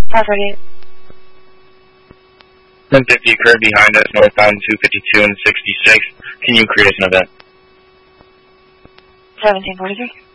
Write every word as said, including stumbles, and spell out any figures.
five forty-eight. ten fifty occurred behind us, northbound two fifty-two and sixty-six. Can you create an event? seventeen forty-three.